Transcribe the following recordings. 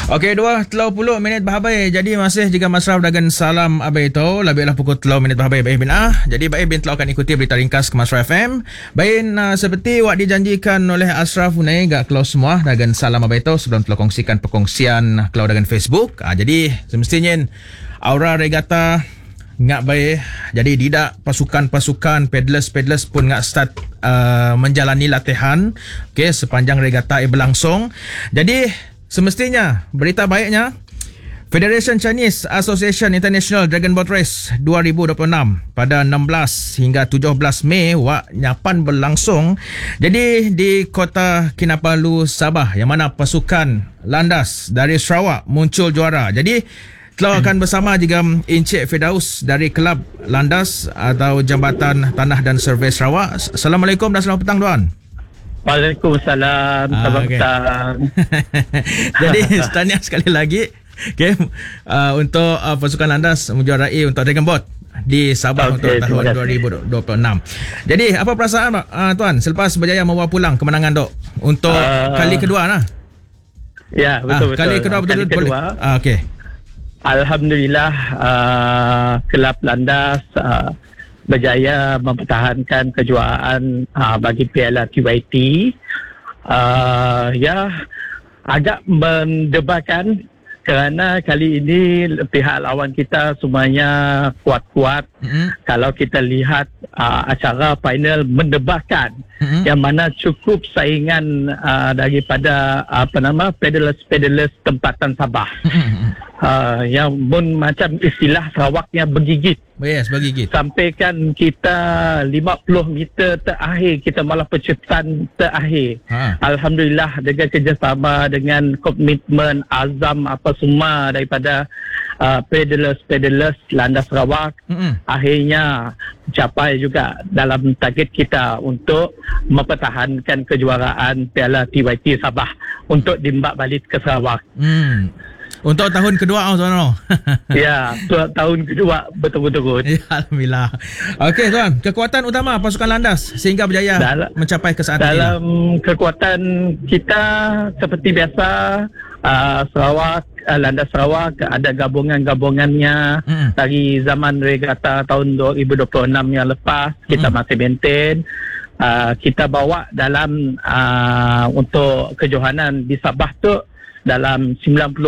Okey, 2:30 minit bahabai. Jadi masih jika Masraf dengan salam abai itu lebihlah pukul 3 minit bahabai baik bin Jadi baik bin telah akan ikuti berita ringkas ke Masraf FM. Baik seperti wak dijanjikan oleh Ashraf Unai gak kelau semua dengan salam abai itu sebelum telah kongsikan perkongsian kelau dengan Facebook. Jadi semestinya aura regata ngak baik. Jadi tidak pasukan-pasukan pedalers pun ngak start menjalani latihan sepanjang regata berlangsung. Jadi semestinya berita baiknya Federation Chinese Association International Dragon Boat Race 2026 pada 16 hingga 17 Mei wak nyapan berlangsung. Jadi di Kota Kinabalu, Sabah, yang mana pasukan landas dari Sarawak muncul juara. Jadi telah akan bersama juga Encik Firdaus dari Kelab Landas atau Jambatan Tanah dan Survey Sarawak. Assalamualaikum dan selamat petang tuan. Waalaikumsalam. Selamat petang. Jadi tahniah sekali lagi untuk pasukan landas menjuarai untuk Dragon Boat di Sabah untuk tahun 2026. Jadi apa perasaan tuan selepas berjaya membawa pulang kemenangan dok untuk kali kedua lah? Ya, betul. Kali kedua betul boleh. Okey. Alhamdulillah Kelab Landas berjaya mempertahankan kejuaraan bagi Piala TYT. Agak mendebarkan kerana kali ini pihak lawan kita semuanya kuat-kuat. Kalau kita lihat acara final mendebarkan yang mana cukup saingan daripada pedalers tempatan Sabah. Yang pun macam istilah Sarawaknya bergigit. Yes, bergigit. Sampaikan kita 50 meter terakhir, kita malah penciptaan terakhir. Alhamdulillah dengan kerjasama, dengan komitmen, azam apa semua daripada pedalers landas Sarawak, akhirnya capai juga dalam target kita untuk mempertahankan kejuaraan Piala TYT Sabah untuk dimbak balik ke Sarawak. Untuk tahun kedua tuan. Ya, tahun kedua betul-betul. Ya, alhamdulillah. Okey tuan, kekuatan utama pasukan landas sehingga berjaya mencapai ke saat ini. Dalam kekuatan kita seperti biasa, Sarawak, Landas Sarawak ada gabungan-gabungannya dari zaman regata tahun 2026 yang lepas kita masih maintain. Kita bawa dalam untuk kejohanan di Sabah tu dalam 90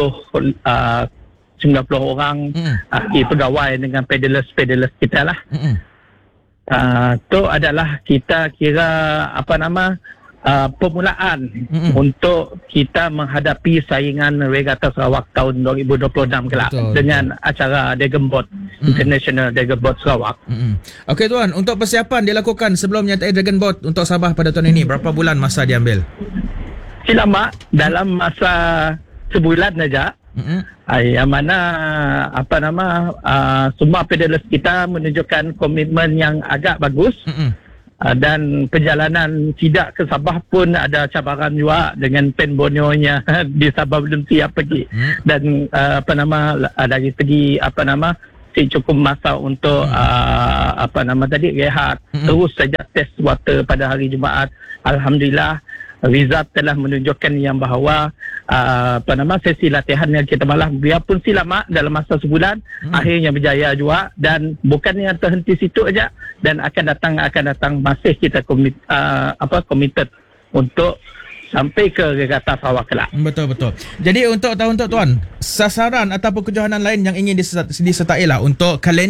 orang pegawai dengan pedalers kita lah. Tu adalah kita kira permulaan untuk kita menghadapi saingan regata Sarawak tahun 2026 kelak dengan acara Dragon Boat International Dragon Boat Sarawak. Okey tuan, untuk persiapan dilakukan sebelum menyertai Dragon Boat untuk Sabah pada tahun ini, berapa bulan masa diambil? Lama, dalam masa sebulan saja. Yang mana semua pedalers kita menunjukkan komitmen yang agak bagus. Dan perjalanan tidak ke Sabah pun ada cabaran juga dengan pen Borneo-nya di Sabah belum siap pergi. Dan dari segi cukup masa untuk rehat. Terus saja test water pada hari Jumaat. Alhamdulillah result telah menunjukkan yang bahawa sesi latihan yang kita malah biarpun silama dalam masa sebulan akhirnya berjaya juga, dan bukannya terhenti situ aja, dan akan datang masih kita committed untuk sampai ke regata Sarawak kelak. Betul. Jadi untuk tahun tu tuan, sasaran ataupun kejohanan lain yang ingin disertai lah untuk kalender